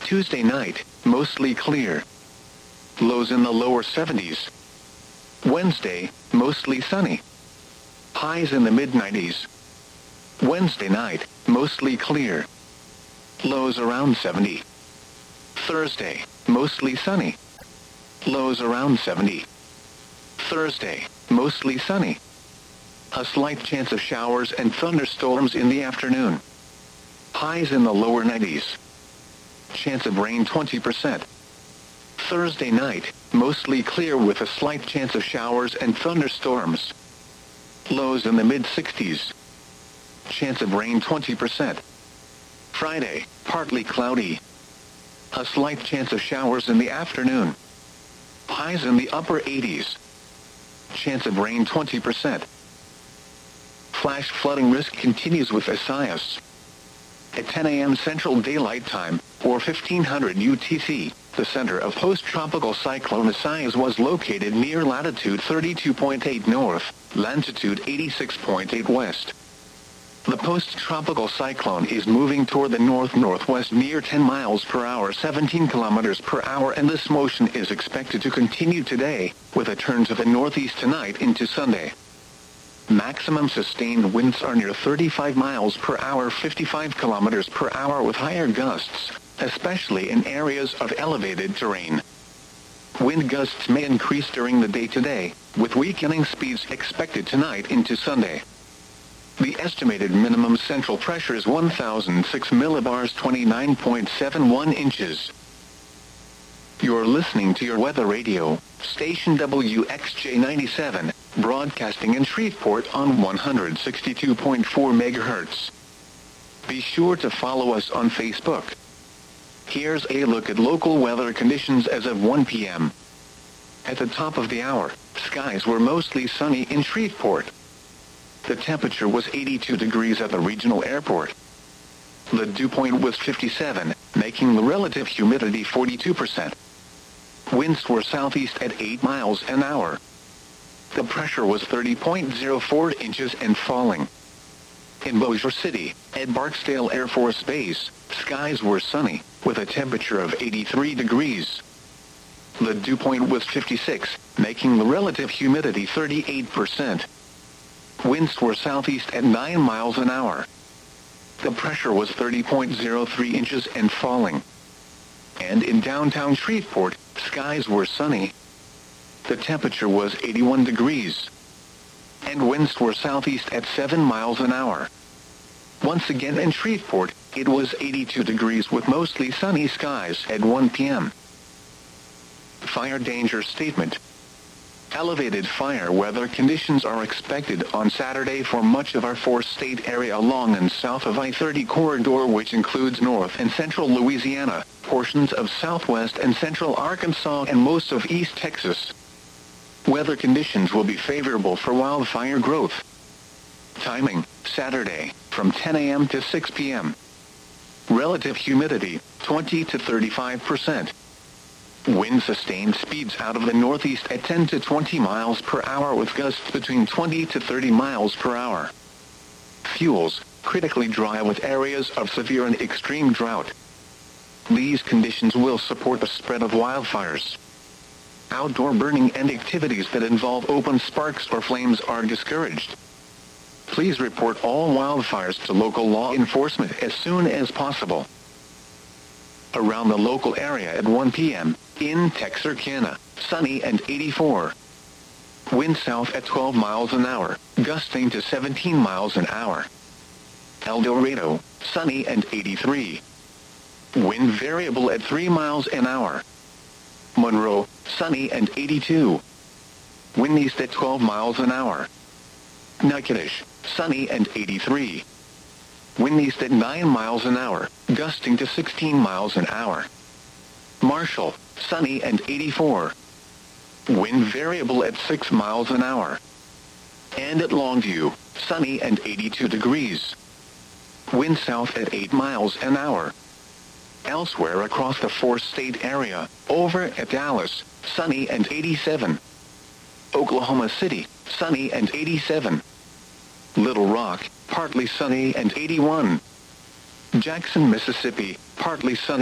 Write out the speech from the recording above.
Tuesday night, mostly clear. Lows in the lower 70s. Wednesday, mostly sunny. Highs in the mid-90s. Wednesday night, mostly clear. Lows around 70. Thursday, mostly sunny. Lows around 70. Thursday, mostly sunny. A slight chance of showers and thunderstorms in the afternoon. Highs in the lower 90s. Chance of rain 20%. Thursday night, mostly clear with a slight chance of showers and thunderstorms. Lows in the mid-60s. Chance of rain 20%. Friday, partly cloudy. A slight chance of showers in the afternoon. Highs in the upper 80s. Chance of rain 20%. Flash flooding risk continues with Isaias. At 10 a.m. Central Daylight Time, or 1500 UTC, the center of post-tropical cyclone Isaias was located near latitude 32.8 north, longitude 86.8 west. The post-tropical cyclone is moving toward the north-northwest near 10 miles per hour, 17 kilometers per hour, and this motion is expected to continue today, with a turn to the northeast tonight into Sunday. Maximum sustained winds are near 35 miles per hour, 55 kilometers per hour, with higher gusts, especially in areas of elevated terrain. Wind gusts may increase during the day today, with weakening speeds expected tonight into Sunday. The estimated minimum central pressure is 1,006 millibars, 29.71 inches. You're listening to your weather radio, station WXJ 97, broadcasting in Shreveport on 162.4 megahertz. Be sure to follow us on Facebook. Here's a look at local weather conditions as of 1 p.m. At the top of the hour, skies were mostly sunny in Shreveport. The temperature was 82 degrees at the regional airport. The dew point was 57, making the relative humidity 42%. Winds were southeast at 8 miles an hour. The pressure was 30.04 inches and falling. In Bossier City, at Barksdale Air Force Base, skies were sunny, with a temperature of 83 degrees. The dew point was 56, making the relative humidity 38%. Winds were southeast at 9 miles an hour. The pressure was 30.03 inches and falling. And in downtown Shreveport, skies were sunny. The temperature was 81 degrees. And winds were southeast at 7 miles an hour. Once again in Shreveport, it was 82 degrees with mostly sunny skies at 1 p.m. Fire danger statement. Elevated fire weather conditions are expected on Saturday for much of our four-state area along and south of I-30 corridor, which includes north and central Louisiana, portions of southwest and central Arkansas, and most of East Texas. Weather conditions will be favorable for wildfire growth. Timing, Saturday, from 10 a.m. to 6 p.m. Relative humidity, 20 to 35%. Wind sustained speeds out of the northeast at 10 to 20 miles per hour with gusts between 20 to 30 miles per hour. Fuels, critically dry with areas of severe and extreme drought. These conditions will support the spread of wildfires. Outdoor burning and activities that involve open sparks or flames are discouraged. Please report all wildfires to local law enforcement as soon as possible. Around the local area at 1 p.m., in Texarkana, sunny and 84. Wind south at 12 miles an hour, gusting to 17 miles an hour. El Dorado, sunny and 83. Wind variable at 3 miles an hour. Monroe, sunny and 82. Wind east at 12 miles an hour. Natchitoches, sunny and 83. Wind east at 9 miles an hour, gusting to 16 miles an hour. Marshall, sunny and 84. Wind variable at 6 miles an hour. And at Longview, sunny and 82 degrees. Wind south at 8 miles an hour. Elsewhere across the four-state area, over at Dallas, sunny and 87. Oklahoma City, sunny and 87. Little Rock, partly sunny and 81. Jackson, Mississippi, partly sunny